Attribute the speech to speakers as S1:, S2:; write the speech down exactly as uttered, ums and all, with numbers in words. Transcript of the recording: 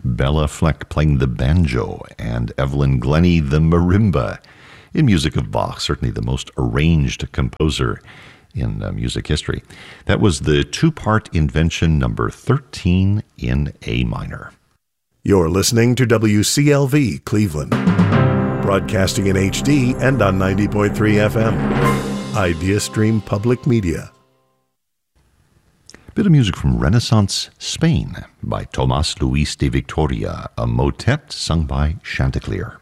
S1: Bella Fleck playing the banjo, and Evelyn Glennie the marimba. In music of Bach, certainly the most arranged composer in uh, music history. That was the two-part invention number thirteen in A minor.
S2: You're listening to W C L V Cleveland, broadcasting in H D and on ninety point three F M. IdeaStream Public Media.
S1: Bit of music from Renaissance Spain by Tomás Luis de Victoria, a motet sung by Chanticleer.